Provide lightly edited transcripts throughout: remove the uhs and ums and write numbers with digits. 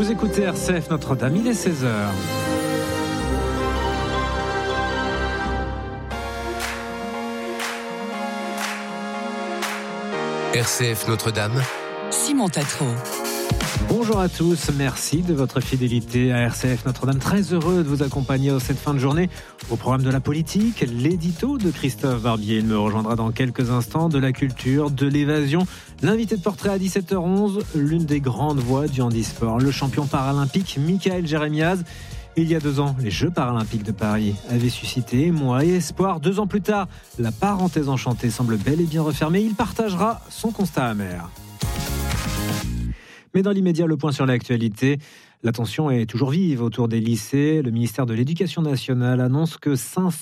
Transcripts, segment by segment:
Vous écoutez RCF Notre-Dame, il est 16h. RCF Notre-Dame, Simon Tatro. Bonjour à tous, merci de votre fidélité à RCF Notre-Dame. Très heureux de vous accompagner cette fin de journée au programme de la politique, l'édito de Christophe Barbier. Il me rejoindra dans quelques instants, de la culture, de l'évasion. L'invité de portrait à 17h11, l'une des grandes voix du handisport, le champion paralympique Mickaël Jérémiaz. Il y a 2 ans, les Jeux paralympiques de Paris avaient suscité émoi et espoir. 2 ans plus tard, la parenthèse enchantée semble bel et bien refermée. Il partagera son constat amer. Mais dans l'immédiat, le point sur l'actualité. La tension est toujours vive autour des lycées. Le ministère de l'Éducation nationale annonce que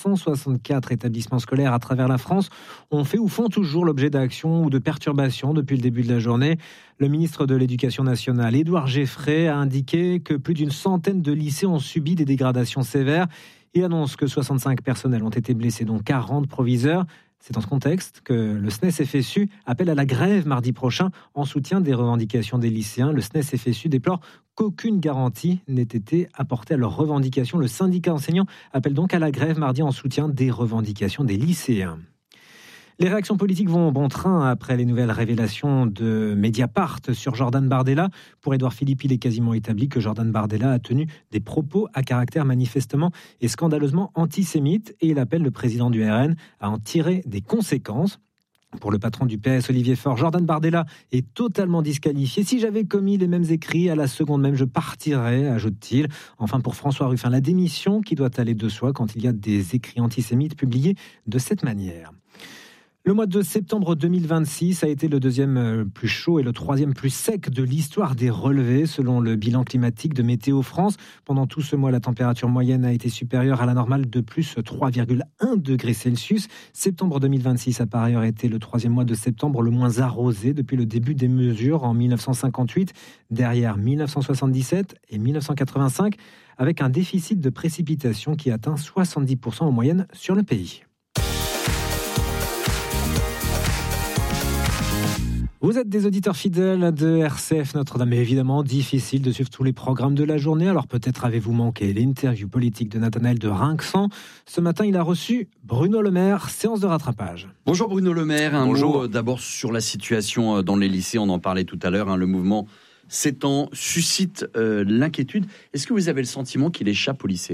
564 établissements scolaires à travers la France ont fait ou font toujours l'objet d'actions ou de perturbations depuis le début de la journée. Le ministre de l'Éducation nationale, Édouard Geffray, a indiqué que plus d'une centaine de lycées ont subi des dégradations sévères. Il annonce que 65 personnels ont été blessés, dont 40 proviseurs. C'est dans ce contexte que le SNES-FSU appelle à la grève mardi prochain en soutien des revendications des lycéens. Le SNES-FSU déplore qu'aucune garantie n'ait été apportée à leurs revendications. Le syndicat enseignant appelle donc à la grève mardi en soutien des revendications des lycéens. Les réactions politiques vont au bon train après les nouvelles révélations de Mediapart sur Jordan Bardella. Pour Édouard Philippe, il est quasiment établi que Jordan Bardella a tenu des propos à caractère manifestement et scandaleusement antisémite et il appelle le président du RN à en tirer des conséquences. Pour le patron du PS, Olivier Faure, Jordan Bardella est totalement disqualifié. Si j'avais commis les mêmes écrits, à la seconde même, je partirais, ajoute-t-il. Enfin, pour François Ruffin, la démission qui doit aller de soi quand il y a des écrits antisémites publiés de cette manière. Le mois de septembre 2026 a été le 2e plus chaud et le 3e plus sec de l'histoire des relevés, selon le bilan climatique de Météo France. Pendant tout ce mois, la température moyenne a été supérieure à la normale de plus 3,1 degrés Celsius. Septembre 2026 a par ailleurs été le 3e mois de septembre le moins arrosé depuis le début des mesures en 1958, derrière 1977 et 1985, avec un déficit de précipitations qui atteint 70% en moyenne sur le pays. Vous êtes des auditeurs fidèles de RCF Notre-Dame, mais évidemment difficile de suivre tous les programmes de la journée, alors peut-être avez-vous manqué l'interview politique de Nathanaël de Rinxan. Ce matin, il a reçu Bruno Le Maire, séance de rattrapage. Bonjour Bruno Le Maire, Bonjour. Mot d'abord sur la situation dans les lycées, on en parlait tout à l'heure, le mouvement s'étend, suscite l'inquiétude. Est-ce que vous avez le sentiment qu'il échappe aux lycéens ?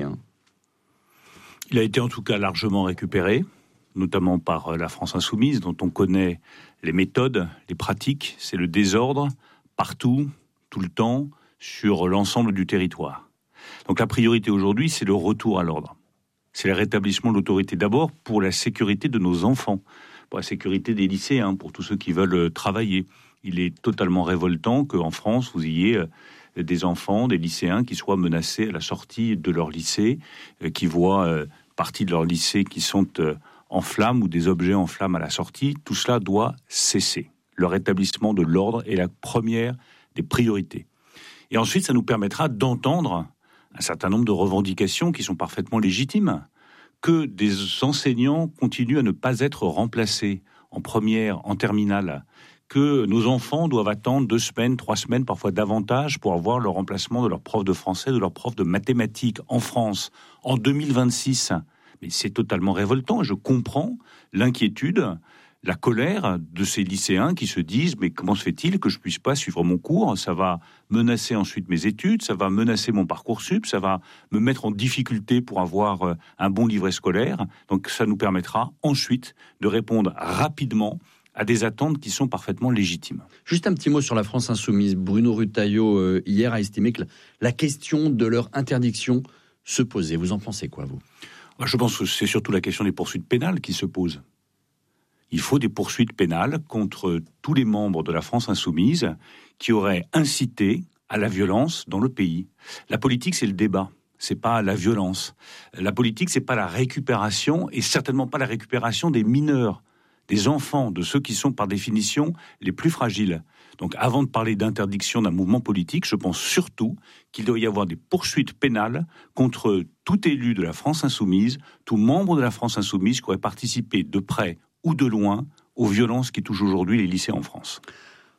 Il a été en tout cas largement récupéré, notamment par la France Insoumise, dont on connaît les méthodes, les pratiques. C'est le désordre partout, tout le temps, sur l'ensemble du territoire. Donc la priorité aujourd'hui, c'est le retour à l'ordre. C'est le rétablissement de l'autorité d'abord pour la sécurité de nos enfants, pour la sécurité des lycéens, pour tous ceux qui veulent travailler. Il est totalement révoltant qu'en France, vous ayez des enfants, des lycéens qui soient menacés à la sortie de leur lycée, qui voient partie de leur lycée qui sont en flammes ou des objets en flammes à la sortie. Tout cela doit cesser. Le rétablissement de l'ordre est la première des priorités. Et ensuite, ça nous permettra d'entendre un certain nombre de revendications qui sont parfaitement légitimes. Que des enseignants continuent à ne pas être remplacés en première, en terminale. Que nos enfants doivent attendre 2 semaines, 3 semaines, parfois davantage, pour avoir le remplacement de leur prof de français, de leur prof de mathématiques en France en 2026. Mais c'est totalement révoltant. Je comprends l'inquiétude, la colère de ces lycéens qui se disent « Mais comment se fait-il que je ne puisse pas suivre mon cours ? Ça va menacer ensuite mes études, ça va menacer mon Parcoursup, ça va me mettre en difficulté pour avoir un bon livret scolaire. » Donc ça nous permettra ensuite de répondre rapidement à des attentes qui sont parfaitement légitimes. Juste un petit mot sur la France Insoumise. Bruno Retailleau, hier, a estimé que la question de leur interdiction se posait. Vous en pensez quoi, vous ? Je pense que c'est surtout la question des poursuites pénales qui se pose. Il faut des poursuites pénales contre tous les membres de la France Insoumise qui auraient incité à la violence dans le pays. La politique, c'est le débat, c'est pas la violence. La politique, c'est pas la récupération et certainement pas la récupération des mineurs, des enfants, de ceux qui sont par définition les plus fragiles. Donc avant de parler d'interdiction d'un mouvement politique, je pense surtout qu'il doit y avoir des poursuites pénales contre tout élu de la France Insoumise, tout membre de la France Insoumise qui aurait participé de près ou de loin aux violences qui touchent aujourd'hui les lycées en France.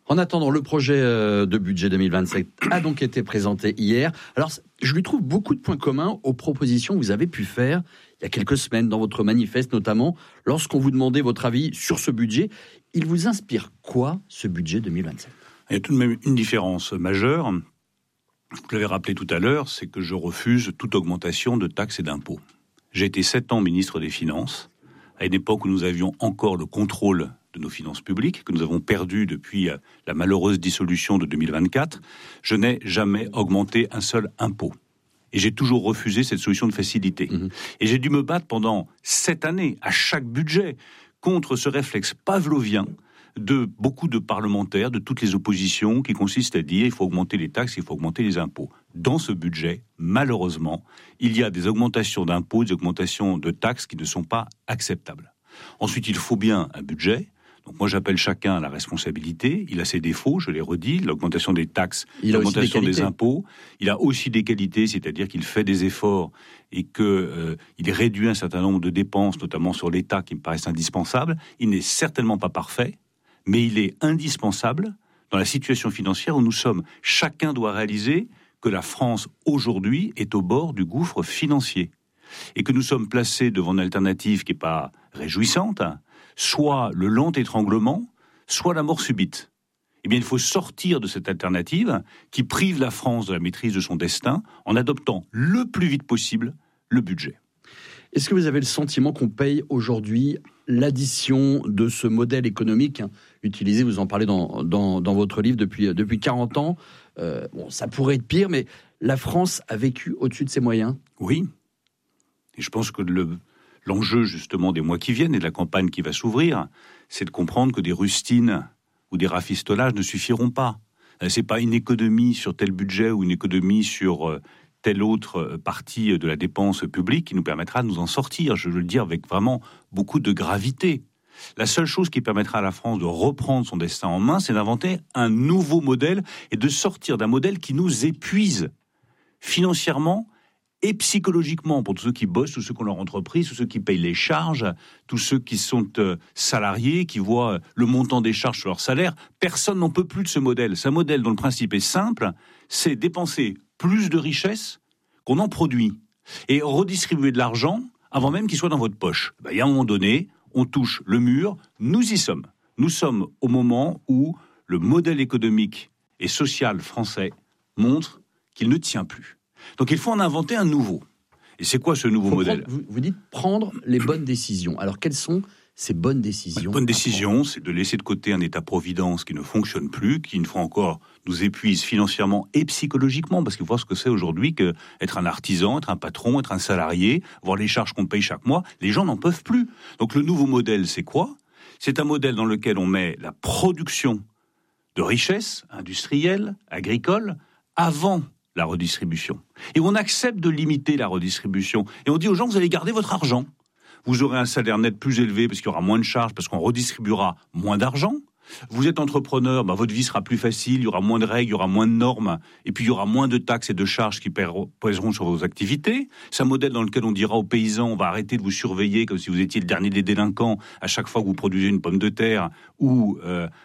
En attendant, le projet de budget 2027 a donc été présenté hier. Alors, je lui trouve beaucoup de points communs aux propositions que vous avez pu faire il y a quelques semaines dans votre manifeste, notamment lorsqu'on vous demandait votre avis sur ce budget. Il vous inspire quoi, ce budget 2027 ? Il y a tout de même une différence majeure. Vous l'avez rappelé tout à l'heure, c'est que je refuse toute augmentation de taxes et d'impôts. J'ai été 7 ans ministre des Finances, à une époque où nous avions encore le contrôle de nos finances publiques, que nous avons perdu depuis la malheureuse dissolution de 2024. Je n'ai jamais augmenté un seul impôt. Et j'ai toujours refusé cette solution de facilité. Et j'ai dû me battre pendant 7 années, à chaque budget, contre ce réflexe pavlovien de beaucoup de parlementaires, de toutes les oppositions, qui consiste à dire il faut augmenter les taxes, il faut augmenter les impôts. Dans ce budget, malheureusement, il y a des augmentations d'impôts, des augmentations de taxes qui ne sont pas acceptables. Ensuite, il faut bien un budget. Donc moi, j'appelle chacun à la responsabilité. Il a ses défauts, je l'ai redit, l'augmentation des taxes, l'augmentation des impôts. Il a aussi des qualités, c'est-à-dire qu'il fait des efforts et qu'il réduit un certain nombre de dépenses, notamment sur l'État, qui me paraissent indispensables. Il n'est certainement pas parfait, mais il est indispensable dans la situation financière où nous sommes. Chacun doit réaliser que la France, aujourd'hui, est au bord du gouffre financier et que nous sommes placés devant une alternative qui n'est pas réjouissante, soit le lent étranglement, soit la mort subite. Eh bien, il faut sortir de cette alternative qui prive la France de la maîtrise de son destin en adoptant le plus vite possible le budget. Est-ce que vous avez le sentiment qu'on paye aujourd'hui l'addition de ce modèle économique utilisé, vous en parlez dans votre livre depuis 40 ans, ça pourrait être pire, mais la France a vécu au-dessus de ses moyens ? Oui. Et je pense que l'enjeu, justement, des mois qui viennent et de la campagne qui va s'ouvrir, c'est de comprendre que des rustines ou des rafistolages ne suffiront pas. C'est pas une économie sur tel budget ou une économie sur telle autre partie de la dépense publique qui nous permettra de nous en sortir. Je veux le dire avec vraiment beaucoup de gravité. La seule chose qui permettra à la France de reprendre son destin en main, c'est d'inventer un nouveau modèle et de sortir d'un modèle qui nous épuise financièrement et psychologiquement pour tous ceux qui bossent, tous ceux qui ont leur entreprise, tous ceux qui payent les charges, tous ceux qui sont salariés, qui voient le montant des charges sur leur salaire. Personne n'en peut plus de ce modèle. C'est un modèle dont le principe est simple, c'est dépenser plus de richesses qu'on en produit et redistribuer de l'argent avant même qu'il soit dans votre poche. Il y a un moment donné, on touche le mur, nous y sommes. Nous sommes au moment où le modèle économique et social français montre qu'il ne tient plus. Donc il faut en inventer un nouveau. Et c'est quoi ce nouveau modèle ? Vous dites prendre les bonnes décisions. Alors quelles sont ces bonnes décisions ? Les bonnes décisions, c'est de laisser de côté un État-providence qui ne fonctionne plus, qui une fois encore nous épuise financièrement et psychologiquement, parce qu'il faut voir ce que c'est aujourd'hui qu'être un artisan, être un patron, être un salarié, voir les charges qu'on paye chaque mois, les gens n'en peuvent plus. Donc le nouveau modèle, c'est quoi ? C'est un modèle dans lequel on met la production de richesses industrielles, agricoles, avant la redistribution. Et on accepte de limiter la redistribution. Et on dit aux gens, vous allez garder votre argent. Vous aurez un salaire net plus élevé parce qu'il y aura moins de charges, parce qu'on redistribuera moins d'argent. Vous êtes entrepreneur, votre vie sera plus facile, il y aura moins de règles, il y aura moins de normes, et puis il y aura moins de taxes et de charges qui pèseront sur vos activités. C'est un modèle dans lequel on dira aux paysans, on va arrêter de vous surveiller comme si vous étiez le dernier des délinquants à chaque fois que vous produisez une pomme de terre ou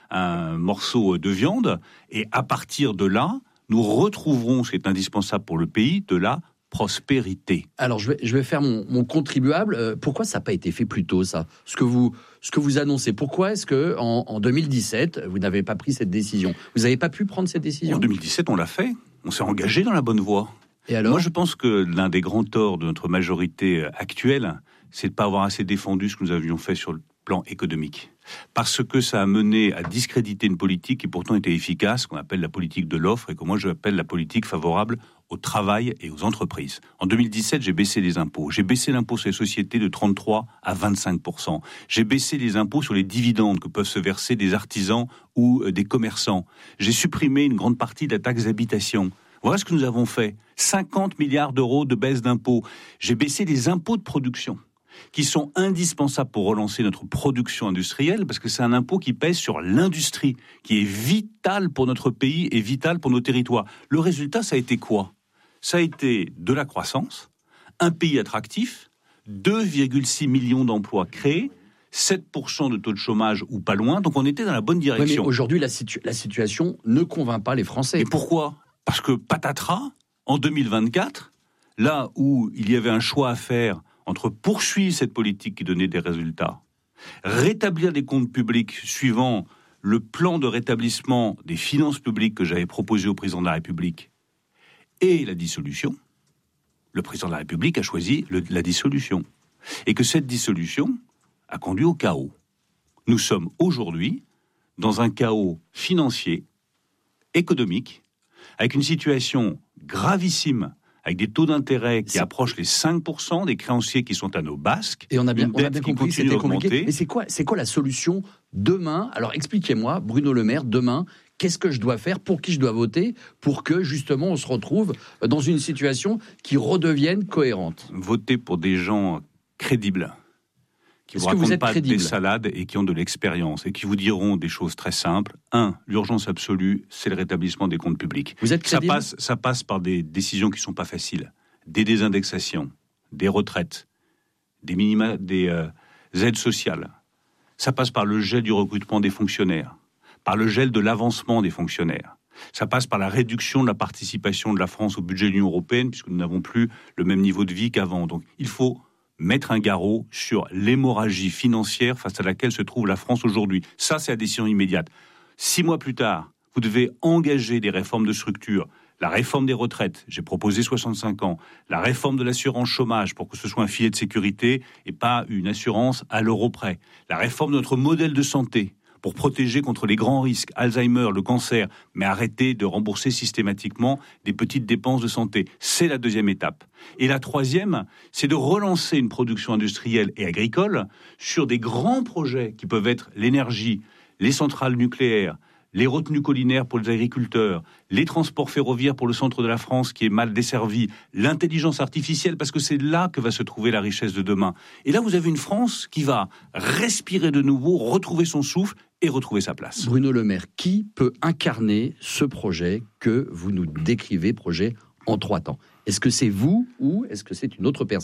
un morceau de viande. Et à partir de là, nous retrouverons ce qui est indispensable pour le pays, de la prospérité. Alors, je vais faire mon contribuable. Pourquoi ça n'a pas été fait plus tôt, ça ? Ce que vous annoncez, pourquoi est-ce qu'en 2017, vous n'avez pas pris cette décision ? Vous n'avez pas pu prendre cette décision ? En 2017, on l'a fait. On s'est engagé dans la bonne voie. Et alors ? Moi, je pense que l'un des grands torts de notre majorité actuelle, c'est de ne pas avoir assez défendu ce que nous avions fait sur le plan économique. Parce que ça a mené à discréditer une politique qui pourtant était efficace, qu'on appelle la politique de l'offre, et que moi je appelle la politique favorable au travail et aux entreprises. En 2017, j'ai baissé les impôts. J'ai baissé l'impôt sur les sociétés de 33 à 25%. J'ai baissé les impôts sur les dividendes que peuvent se verser des artisans ou des commerçants. J'ai supprimé une grande partie de la taxe d'habitation. Voilà ce que nous avons fait. 50 milliards d'euros de baisse d'impôts. J'ai baissé les impôts de production, qui sont indispensables pour relancer notre production industrielle, parce que c'est un impôt qui pèse sur l'industrie, qui est vital pour notre pays et vital pour nos territoires. Le résultat, ça a été quoi ? Ça a été de la croissance, un pays attractif, 2,6 millions d'emplois créés, 7% de taux de chômage ou pas loin, donc on était dans la bonne Oui, direction. mais aujourd'hui, la situation ne convainc pas les Français. Et pourquoi ? Parce que patatras, en 2024, là où il y avait un choix à faire entre poursuivre cette politique qui donnait des résultats, rétablir des comptes publics suivant le plan de rétablissement des finances publiques que j'avais proposé au président de la République, et la dissolution, le président de la République a choisi la dissolution. Et que cette dissolution a conduit au chaos. Nous sommes aujourd'hui dans un chaos financier, économique, avec une situation gravissime, avec des taux d'intérêt qui approchent les 5%, des créanciers qui sont à nos basques, et on a bien compris que c'était compliqué. Mais c'est quoi la solution demain ? Alors expliquez-moi, Bruno Le Maire, demain, qu'est-ce que je dois faire ? Pour qui je dois voter ? Pour que, justement, on se retrouve dans une situation qui redevienne cohérente. Voter pour des gens crédibles, qui ne vous racontent pas des salades et qui ont de l'expérience, et qui vous diront des choses très simples. 1, l'urgence absolue, c'est le rétablissement des comptes publics. Vous êtes crédible ? Ça passe par des décisions qui ne sont pas faciles. Des désindexations, des retraites, des minima, des aides sociales. Ça passe par le gel du recrutement des fonctionnaires, par le gel de l'avancement des fonctionnaires. Ça passe par la réduction de la participation de la France au budget de l'Union européenne, puisque nous n'avons plus le même niveau de vie qu'avant. Donc il faut mettre un garrot sur l'hémorragie financière face à laquelle se trouve la France aujourd'hui. Ça, c'est la décision immédiate. 6 mois plus tard, vous devez engager des réformes de structure. La réforme des retraites, j'ai proposé 65 ans. La réforme de l'assurance chômage pour que ce soit un filet de sécurité et pas une assurance à l'euro près. La réforme de notre modèle de santé pour protéger contre les grands risques, Alzheimer, le cancer, mais arrêter de rembourser systématiquement des petites dépenses de santé. C'est la deuxième étape. Et la troisième, c'est de relancer une production industrielle et agricole sur des grands projets qui peuvent être l'énergie, les centrales nucléaires, les retenues collinaires pour les agriculteurs, les transports ferroviaires pour le centre de la France qui est mal desservi, l'intelligence artificielle, parce que c'est là que va se trouver la richesse de demain. Et là, vous avez une France qui va respirer de nouveau, retrouver son souffle et retrouver sa place. Bruno Le Maire, qui peut incarner ce projet que vous nous décrivez, projet en 3 temps ? Est-ce que c'est vous ou est-ce que c'est une autre personne ?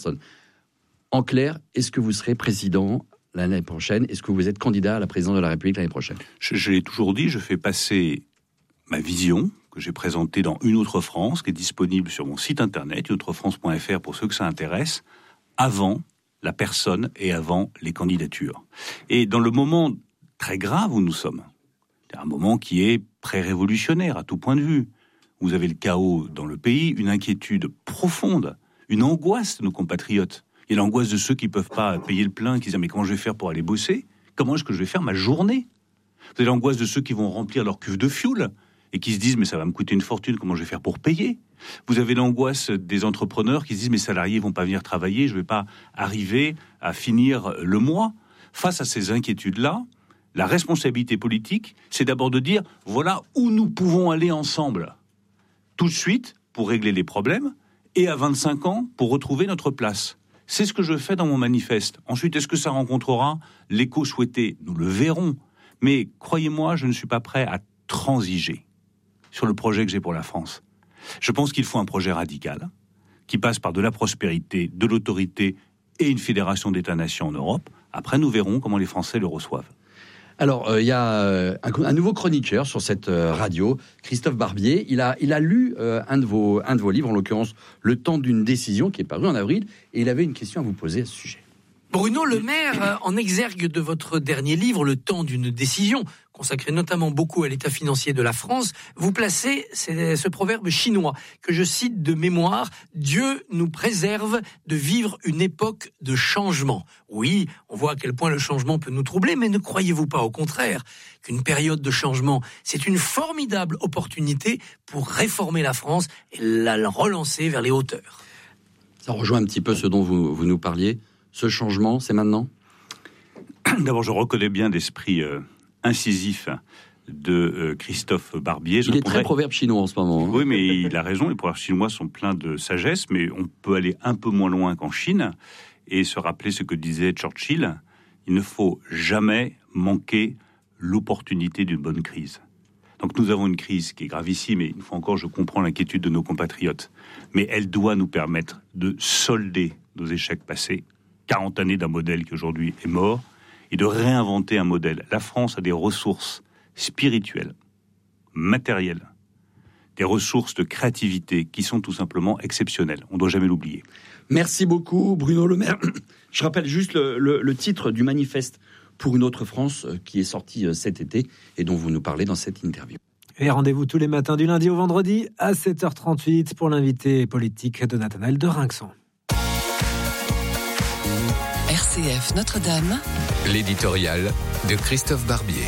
En clair, est-ce que vous serez président l'année prochaine? Est-ce que vous êtes candidat à la présidence de la République l'année prochaine? Je l'ai toujours dit, je fais passer ma vision que j'ai présentée dans Une autre France, qui est disponible sur mon site internet, unautrefrance.fr pour ceux que ça intéresse, avant la personne et avant les candidatures. Et dans le moment très grave où nous sommes, c'est un moment qui est pré-révolutionnaire à tout point de vue. Vous avez le chaos dans le pays, une inquiétude profonde, une angoisse de nos compatriotes. Il y a l'angoisse de ceux qui ne peuvent pas payer le plein, qui disent « mais comment je vais faire pour aller bosser ? Comment est-ce que je vais faire ma journée ?» Vous avez l'angoisse de ceux qui vont remplir leur cuve de fioul et qui se disent « mais ça va me coûter une fortune, comment je vais faire pour payer ?» Vous avez l'angoisse des entrepreneurs qui se disent « mes salariés ne vont pas venir travailler, je ne vais pas arriver à finir le mois ». Face à ces inquiétudes-là, la responsabilité politique, c'est d'abord de dire « voilà où nous pouvons aller ensemble ». Tout de suite, pour régler les problèmes, et à 25 ans, pour retrouver notre place. C'est ce que je fais dans mon manifeste. Ensuite, est-ce que ça rencontrera l'écho souhaité ? Nous le verrons. Mais croyez-moi, je ne suis pas prêt à transiger sur le projet que j'ai pour la France. Je pense qu'il faut un projet radical, qui passe par de la prospérité, de l'autorité et une fédération d'États-nations en Europe. Après, nous verrons comment les Français le reçoivent. Alors, il y a un nouveau chroniqueur sur cette radio, Christophe Barbier. Il a lu un de vos livres, en l'occurrence Le temps d'une décision, qui est paru en avril, et il avait une question à vous poser à ce sujet. Bruno Le Maire, en exergue de votre dernier livre, Le temps d'une décision, consacré notamment beaucoup à l'état financier de la France, vous placez ce proverbe chinois que je cite de mémoire: « Dieu nous préserve de vivre une époque de changement ». Oui, on voit à quel point le changement peut nous troubler, mais ne croyez-vous pas au contraire qu'une période de changement, c'est une formidable opportunité pour réformer la France et la relancer vers les hauteurs? Ça rejoint un petit peu ce dont vous nous parliez. Ce changement, c'est maintenant ? D'abord, je reconnais bien l'esprit incisif de Christophe Barbier. Il est très proverbe chinois en ce moment. Oui, mais il a raison, les proverbes chinois sont pleins de sagesse, mais on peut aller un peu moins loin qu'en Chine et se rappeler ce que disait Churchill: il ne faut jamais manquer l'opportunité d'une bonne crise. Donc nous avons une crise qui est gravissime, et une fois encore, je comprends l'inquiétude de nos compatriotes, mais elle doit nous permettre de solder nos échecs passés, 40 années d'un modèle qui aujourd'hui est mort, et de réinventer un modèle. La France a des ressources spirituelles, matérielles, des ressources de créativité qui sont tout simplement exceptionnelles. On ne doit jamais l'oublier. Merci beaucoup, Bruno Le Maire. Je rappelle juste le titre du manifeste pour une autre France qui est sorti cet été et dont vous nous parlez dans cette interview. Et rendez-vous tous les matins du lundi au vendredi à 7h38 pour l'invité politique de Nathanaël de Rinxan. RCF Notre-Dame, l'éditorial de Christophe Barbier.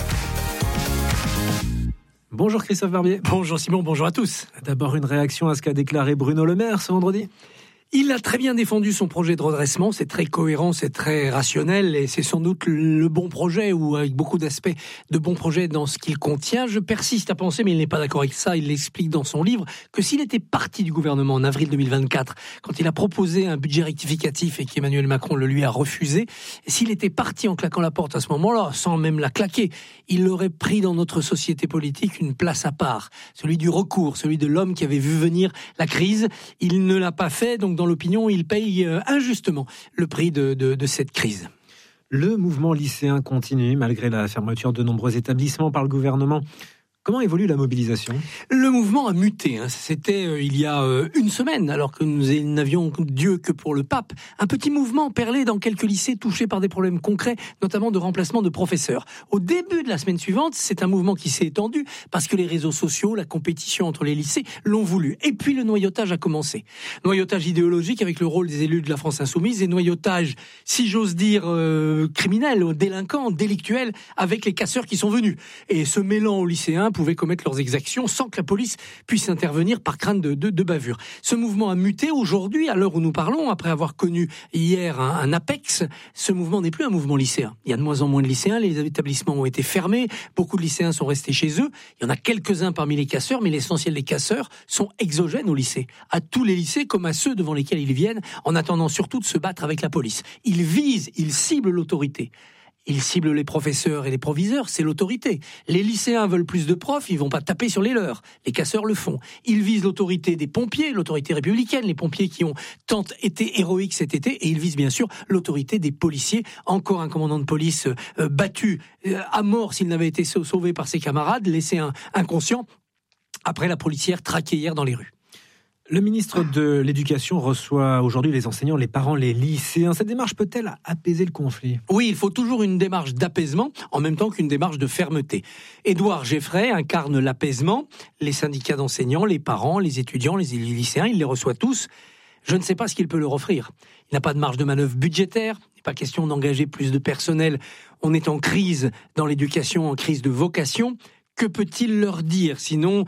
Bonjour Christophe Barbier. Bonjour Simon, bonjour à tous. D'abord une réaction à ce qu'a déclaré Bruno Le Maire ce vendredi. Il a très bien défendu son projet de redressement, c'est très cohérent, c'est très rationnel et c'est sans doute le bon projet ou avec beaucoup d'aspects de bons projets dans ce qu'il contient. Je persiste à penser, mais il n'est pas d'accord avec ça, il l'explique dans son livre, que s'il était parti du gouvernement en avril 2024, quand il a proposé un budget rectificatif et qu'Emmanuel Macron le lui a refusé, s'il était parti en claquant la porte à ce moment-là, sans même la claquer, il aurait pris dans notre société politique une place à part, celui du recours, celui de l'homme qui avait vu venir la crise. Il ne l'a pas fait, donc dans l'opinion, il paye injustement le prix de cette crise. Le mouvement lycéen continue malgré la fermeture de nombreux établissements par le gouvernement. Comment évolue la mobilisation ? Le mouvement a muté. C'était il y a une semaine, alors que nous n'avions Dieu que pour le pape. Un petit mouvement perlé dans quelques lycées touchés par des problèmes concrets, notamment de remplacement de professeurs. Au début de la semaine suivante, c'est un mouvement qui s'est étendu parce que les réseaux sociaux, la compétition entre les lycées l'ont voulu. Et puis le noyautage a commencé. Noyautage idéologique avec le rôle des élus de la France insoumise et noyautage, si j'ose dire, criminel, délinquant, délictuel, avec les casseurs qui sont venus. Et se mêlant aux lycéens, pouvaient commettre leurs exactions sans que la police puisse intervenir par crainte de bavure. Ce mouvement a muté aujourd'hui, à l'heure où nous parlons, après avoir connu hier un apex. Ce mouvement n'est plus un mouvement lycéen. Il y a de moins en moins de lycéens, les établissements ont été fermés, beaucoup de lycéens sont restés chez eux. Il y en a quelques-uns parmi les casseurs, mais l'essentiel des casseurs sont exogènes au lycée, à tous les lycées comme à ceux devant lesquels ils viennent, en attendant surtout de se battre avec la police. Ils visent, ils ciblent l'autorité. Ils ciblent les professeurs et les proviseurs, c'est l'autorité. Les lycéens veulent plus de profs, ils vont pas taper sur les leurs. Les casseurs le font. Ils visent l'autorité des pompiers, l'autorité républicaine, les pompiers qui ont tant été héroïques cet été, et ils visent bien sûr l'autorité des policiers. Encore un commandant de police battu à mort s'il n'avait été sauvé par ses camarades, laissé inconscient, après la policière traquée hier dans les rues. Le ministre de l'Éducation reçoit aujourd'hui les enseignants, les parents, les lycéens. Cette démarche peut-elle apaiser le conflit ? Oui, il faut toujours une démarche d'apaisement en même temps qu'une démarche de fermeté. Édouard Geffray incarne l'apaisement. Les syndicats d'enseignants, les parents, les étudiants, les lycéens, il les reçoit tous. Je ne sais pas ce qu'il peut leur offrir. Il n'a pas de marge de manœuvre budgétaire. Il n'est pas question d'engager plus de personnel. On est en crise dans l'éducation, en crise de vocation. Que peut-il leur dire, sinon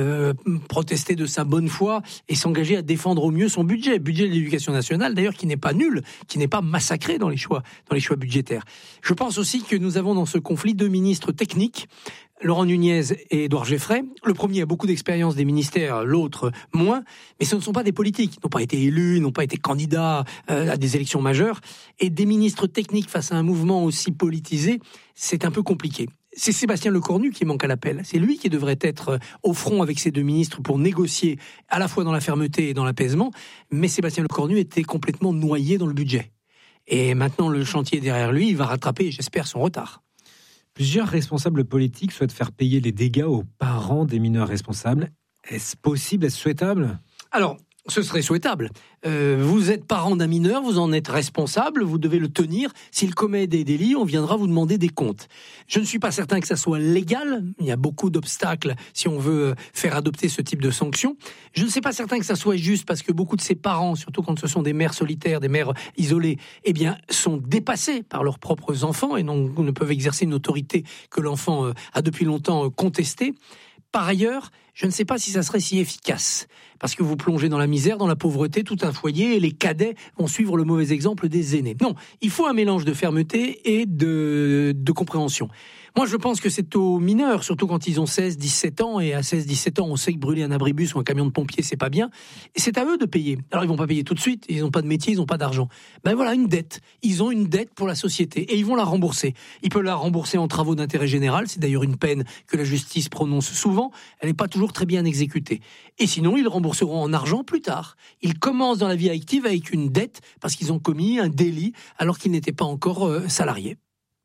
protester de sa bonne foi et s'engager à défendre au mieux son budget de l'éducation nationale, d'ailleurs, qui n'est pas nul, qui n'est pas massacré dans les choix budgétaires. Je pense aussi que nous avons dans ce conflit deux ministres techniques, Laurent Nunez et Édouard Geffray. Le premier a beaucoup d'expérience des ministères, l'autre moins, mais ce ne sont pas des politiques. Ils n'ont pas été élus, ils n'ont pas été candidats à des élections majeures. Et des ministres techniques face à un mouvement aussi politisé, c'est un peu compliqué. C'est Sébastien Lecornu qui manque à l'appel. C'est lui qui devrait être au front avec ces deux ministres pour négocier à la fois dans la fermeté et dans l'apaisement. Mais Sébastien Lecornu était complètement noyé dans le budget. Et maintenant, le chantier est derrière lui. Il va rattraper, j'espère, son retard. Plusieurs responsables politiques souhaitent faire payer les dégâts aux parents des mineurs responsables. Est-ce possible ? Est-ce souhaitable ? Alors, ce serait souhaitable. Vous êtes parent d'un mineur, vous en êtes responsable, vous devez le tenir. S'il commet des délits, on viendra vous demander des comptes. Je ne suis pas certain que ça soit légal. Il y a beaucoup d'obstacles si on veut faire adopter ce type de sanctions. Je ne suis pas certain que ça soit juste parce que beaucoup de ces parents, surtout quand ce sont des mères solitaires, des mères isolées, eh bien, sont dépassés par leurs propres enfants et donc ne peuvent exercer une autorité que l'enfant a depuis longtemps contestée. Par ailleurs, je ne sais pas si ça serait si efficace, parce que vous plongez dans la misère, dans la pauvreté, tout un foyer, et les cadets vont suivre le mauvais exemple des aînés. Non, il faut un mélange de fermeté et de compréhension. Moi, je pense que c'est aux mineurs, surtout quand ils ont 16, 17 ans, et à 16, 17 ans, on sait que brûler un abribus ou un camion de pompiers, c'est pas bien, et c'est à eux de payer. Alors, ils vont pas payer tout de suite, ils n'ont pas de métier, ils n'ont pas d'argent. Ben voilà, une dette. Ils ont une dette pour la société, et ils vont la rembourser. Ils peuvent la rembourser en travaux d'intérêt général, c'est d'ailleurs une peine que la justice prononce souvent, elle n'est pas toujours très bien exécutée. Et sinon, ils rembourseront en argent plus tard. Ils commencent dans la vie active avec une dette, parce qu'ils ont commis un délit, alors qu'ils n'étaient pas encore salariés.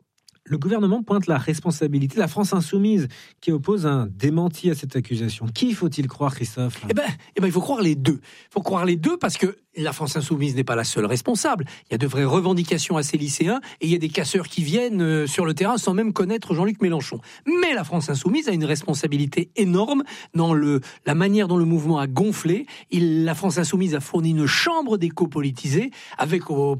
Le gouvernement pointe la responsabilité de la France insoumise qui oppose un démenti à cette accusation. Qui faut-il croire, Christophe ? Eh ben, il faut croire les deux. Il faut croire les deux parce que la France insoumise n'est pas la seule responsable. Il y a de vraies revendications à ces lycéens et il y a des casseurs qui viennent sur le terrain sans même connaître Jean-Luc Mélenchon. Mais la France insoumise a une responsabilité énorme dans la manière dont le mouvement a gonflé. La France insoumise a fourni une chambre d'écho politisée avec au